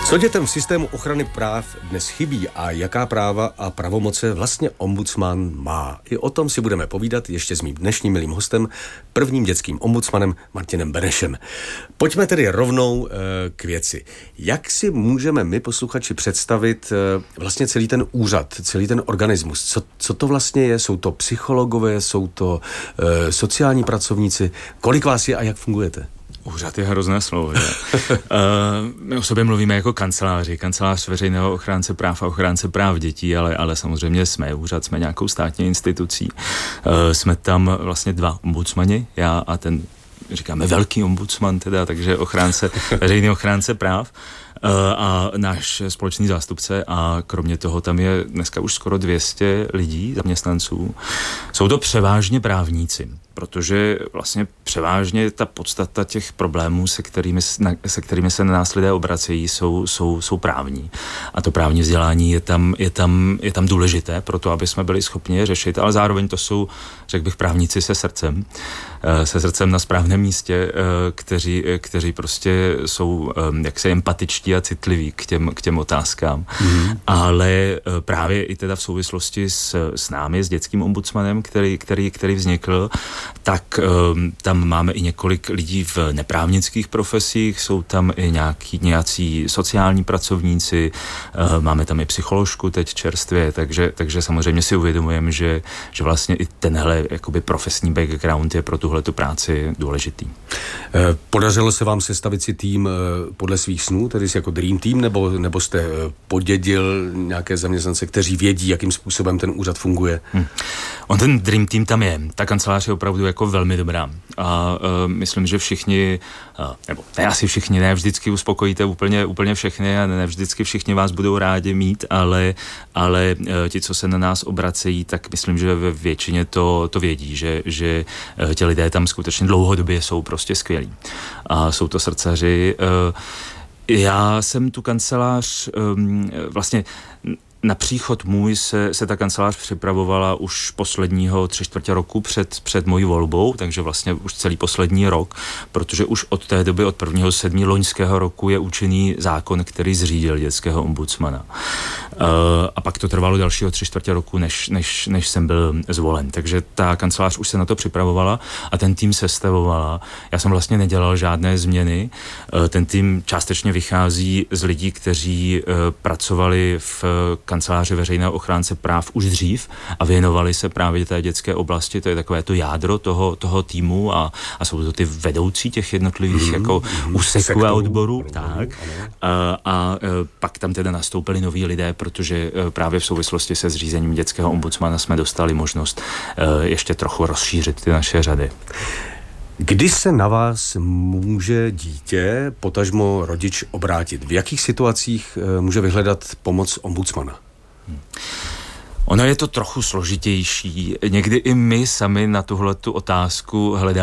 Co dětem v systému ochrany práv dnes chybí a jaká práva a pravomoce vlastně ombudsman má? I o tom si budeme povídat ještě s mým dnešním milým hostem, prvním dětským ombudsmanem Martinem Benešem. Pojďme tedy rovnou k věci. Jak si můžeme my, posluchači, představit vlastně celý ten úřad, celý ten organismus? Co to vlastně je? Jsou to psychologové, jsou to sociální pracovníci? Kolik vás je a jak fungujete? Úřad je hrozné slovo, že? My o sobě mluvíme jako kanceláři, kancelář veřejného ochránce práv a ochránce práv dětí, ale samozřejmě jsme úřad, jsme nějakou státní institucí. Jsme tam vlastně dva ombudsmani, já a ten, říkáme, velký ombudsman teda, takže veřejný ochránce práv a náš společný zástupce, a kromě toho tam je dneska už skoro 200 lidí, zaměstnanců. Jsou to převážně právníci, protože vlastně převážně ta podstata těch problémů, se kterými se na nás lidé obracejí, jsou právní. A to právní vzdělání je tam důležité pro to, aby jsme byli schopni je řešit, ale zároveň to jsou, řekl bych, právníci se srdcem na správném místě, kteří prostě jsou jaksi empatičtí a citliví k těm otázkám. Mm-hmm. Ale právě i teda v souvislosti s námi, s dětským ombudsmanem, který vznikl, tak tam máme i několik lidí v neprávnických profesích, jsou tam i nějací sociální pracovníci, máme tam i psycholožku teď čerstvě, takže samozřejmě si uvědomujeme, že vlastně i tenhle jakoby profesní background je pro tuhletu práci důležitý. Podařilo se vám sestavit si tým podle svých snů, tedy jako dream team, nebo jste podědil nějaké zaměstnance, kteří vědí, jakým způsobem ten úřad funguje? On ten dream team tam je. Ta kancelář je opravdu jako velmi dobrá. A myslím, že všichni, nebo ne asi všichni, ne vždycky uspokojíte úplně všechny a ne vždycky všichni vás budou rádi mít, ale ti, co se na nás obracejí, tak myslím, že ve většině to vědí, že ti lidé tam skutečně dlouhodobě jsou prostě skvělí. A jsou to srdcaři. Já jsem tu kancelář vlastně na příchod můj se ta kancelář připravovala už posledního 3/4 roku před mojí volbou, takže vlastně už celý poslední rok, protože už od té doby, od 1.7. loňského roku je účinný zákon, který zřídil dětského ombudsmana. A pak to trvalo dalšího 3/4 roku, než jsem byl zvolen. Takže ta kancelář už se na to připravovala a ten tým sestavovala. Já jsem vlastně nedělal žádné změny. Ten tým částečně vychází z lidí, kteří pracovali v kanceláře veřejného ochránce práv už dřív a věnovali se právě té dětské oblasti. To je takové to jádro toho týmu a jsou to ty vedoucí těch jednotlivých jako úseků a odborů. Tak. A pak tam teda nastoupili noví lidé, protože právě v souvislosti se zřízením dětského ombudsmana jsme dostali možnost ještě trochu rozšířit ty naše řady. Kdy se na vás může dítě, potažmo rodič, obrátit? V jakých situacích může vyhledat pomoc ombudsmana? Ono je to trochu složitější. Někdy i my sami na tuhletu otázku hledáme